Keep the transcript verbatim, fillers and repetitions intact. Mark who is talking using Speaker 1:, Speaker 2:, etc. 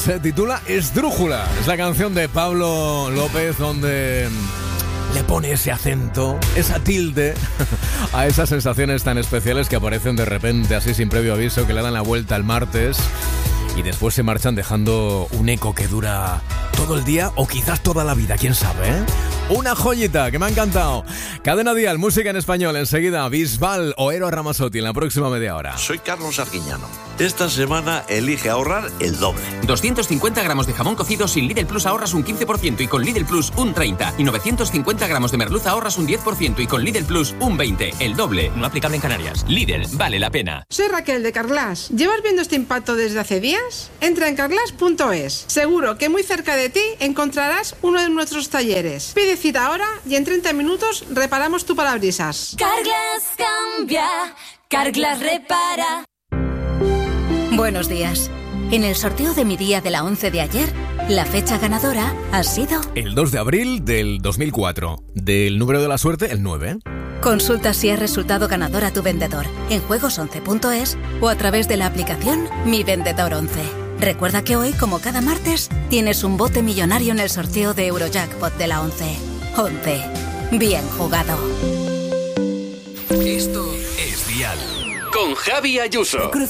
Speaker 1: se titula Esdrújula. Es la canción de Pablo López donde le pone ese acento, esa tilde a esas sensaciones tan especiales que aparecen de repente, así sin previo aviso, que le dan la vuelta el martes y después se marchan dejando un eco que dura todo el día o quizás toda la vida, quién sabe, ¿eh? Una joyita que me ha encantado. Cadena Dial, música en español. Enseguida Bisbal o Eros Ramazzotti en la próxima media hora.
Speaker 2: Soy Carlos Arguiñano. Esta semana elige ahorrar el doble.
Speaker 3: doscientos cincuenta gramos de jamón cocido sin Lidl Plus ahorras un quince por ciento y con Lidl Plus un treinta por ciento. Y novecientos cincuenta gramos de merluza ahorras un diez por ciento y con Lidl Plus un veinte por ciento. El doble. No aplicable en Canarias. Lidl, vale la pena.
Speaker 4: Soy Raquel de Carglass. ¿Llevas viendo este impacto desde hace días? Entra en carglass punto es. Seguro que muy cerca de ti encontrarás uno de nuestros talleres. Pide cita ahora y en treinta minutos reparamos tu parabrisas.
Speaker 5: Carglass cambia, Carglass repara. Buenos días. En el sorteo de mi día de la once de ayer, la fecha ganadora ha sido...
Speaker 1: El dos de abril del dos mil cuatro. Del número de la suerte, el nueve.
Speaker 5: Consulta si has resultado ganador a tu vendedor en juegos once punto es o a través de la aplicación Mi Vendedor once. Recuerda que hoy, como cada martes, tienes un bote millonario en el sorteo de Eurojackpot de la once. once. Bien jugado.
Speaker 3: Esto es Dial. Con Javi Ayuso.